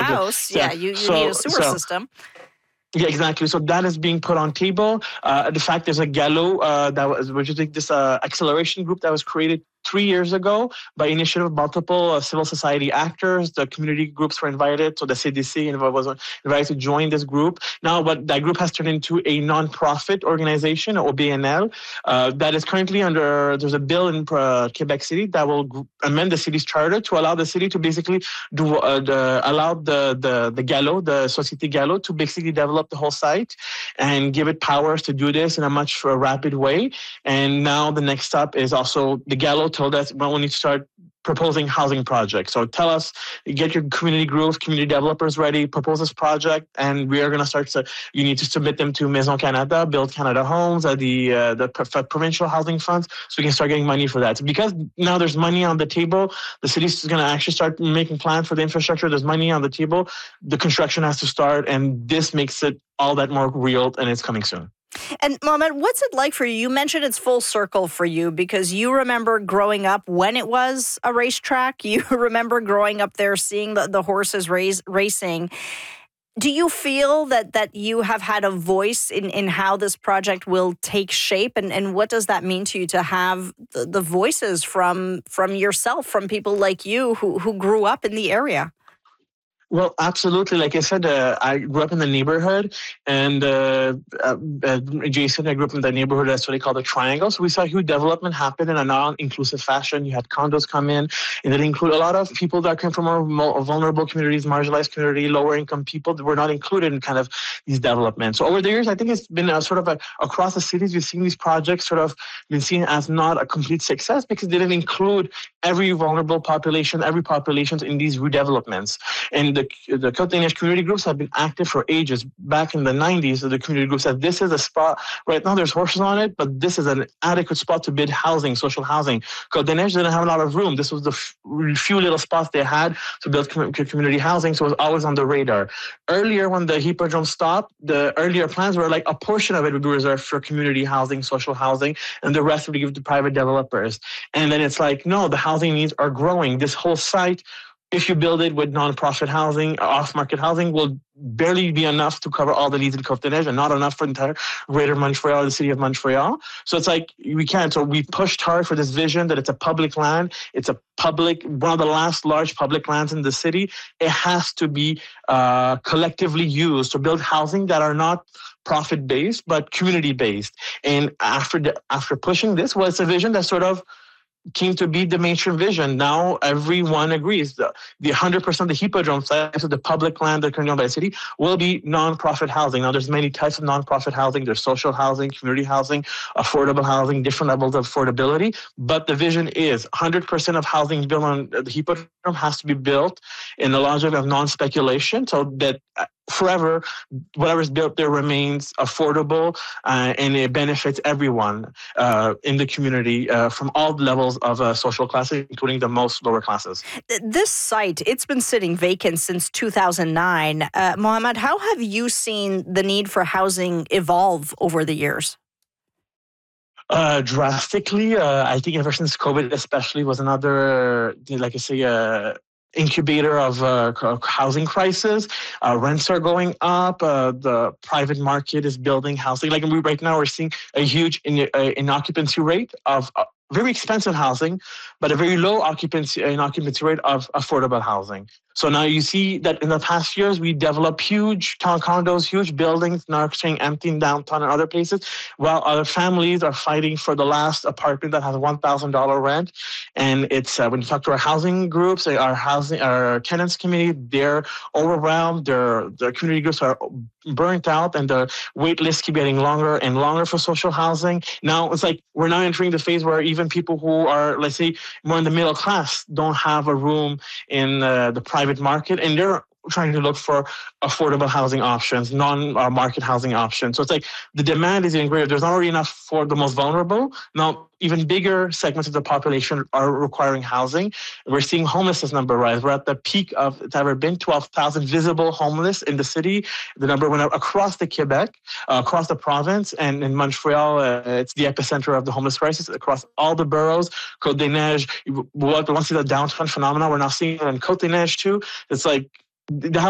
house, So, yeah, you need a so, sewer so system. yeah, exactly. So that is being put on table. The fact there's a Gallo which is like this acceleration group that was created 3 years ago by initiative of multiple civil society actors. The community groups were invited, so the CDC was invited to join this group. Now, what that group has turned into a non-profit organization, or BNL, that is currently there's a bill in Quebec City that will amend the city's charter to allow the city to basically allow the Gallo, the Société Gallo, to basically develop the whole site and give it powers to do this in a much rapid way. And now the next step is also the Gallo told us, well, we need to start proposing housing projects. So tell us, get your community groups, community developers ready, propose this project, and we are going to start to, you need to submit them to Maison Canada, Build Canada Homes, the provincial housing funds, so we can start getting money for that. So because now there's money on the table, the city's going to actually start making plans for the infrastructure. There's money on the table. The construction has to start, and this makes it all that more real, and it's coming soon. And Mohamed, what's it like for you? You mentioned it's full circle for you because you remember growing up when it was a racetrack. You remember growing up there, seeing the horses racing. Do you feel that you have had a voice in how this project will take shape? And what does that mean to you to have the voices from yourself, from people like you who grew up in the area? Well, absolutely. Like I said, I grew up in the neighborhood, and Jason, I grew up in the neighborhood that's what they call the Triangle. So we saw huge development happen in a non-inclusive fashion. You had condos come in, and it included a lot of people that came from more vulnerable communities, marginalized community, lower income people that were not included in kind of these developments. So over the years, I think it's been across the cities, we've seen these projects sort of been seen as not a complete success because they didn't include every vulnerable population, every population in these redevelopments. And the Côte-des-Neiges community groups have been active for ages. Back in the 90s, the community groups said, this is a spot, right now there's horses on it, but this is an adequate spot to build housing, social housing. Côte-des-Neiges didn't have a lot of room. This was the few little spots they had to build community housing, so it was always on the radar. Earlier, when the Hippodrome stopped, the earlier plans were like a portion of it would be reserved for community housing, social housing, and the rest would be given to private developers. And then it's like, no, the housing needs are growing. This whole site, if you build it with nonprofit housing, off-market housing, will barely be enough to cover all the needs in Côte-des-Neiges and not enough for the entire greater Montreal, the city of Montreal. So it's like, we can't. So we pushed hard for this vision that it's a public land. It's one of the last large public lands in the city. It has to be collectively used to build housing that are not profit-based, but community-based. And after pushing this, well, it's a vision that sort of came to be the mainstream vision. Now everyone agrees the 100% of the Hippodrome sites of the public land that are currently owned by the city will be non-profit housing. Now there's many types of non-profit housing. There's social housing, community housing, affordable housing, different levels of affordability. But the vision is 100% of housing built on the Hippodrome has to be built in the logic of non-speculation, so that forever, whatever's built there remains affordable, and it benefits everyone in the community from all levels of social classes, including the most lower classes. This site, it's been sitting vacant since 2009. Mohamed, how have you seen the need for housing evolve over the years? Drastically. I think ever since COVID especially was another, like I say, incubator of housing crisis. Rents are going up. The private market is building housing. Like right now, we're seeing a huge occupancy rate of very expensive housing, but a very low occupancy rate of affordable housing. So now you see that in the past years, we developed huge town condos, huge buildings, now staying empty in downtown and other places, while other families are fighting for the last apartment that has a $1,000 rent. And it's when you talk to our housing groups, our tenants community, they're overwhelmed. Their community groups are burnt out, and the wait lists keep getting longer and longer for social housing. Now it's like we're now entering the phase where even people who are, let's say, more in the middle class don't have a room in the private market, and they're trying to look for affordable housing options, non-market housing options. So it's like the demand is getting greater. There's not already enough for the most vulnerable. Now, even bigger segments of the population are requiring housing. We're seeing homelessness number rise. We're at the peak of it's ever been, 12,000 visible homeless in the city. The number went up across the Quebec, across the province, and in Montreal, it's the epicenter of the homeless crisis across all the boroughs. Côte-des-Neiges, once the downtown phenomenon, we're now seeing it in Côte-des-Neiges too. It's like the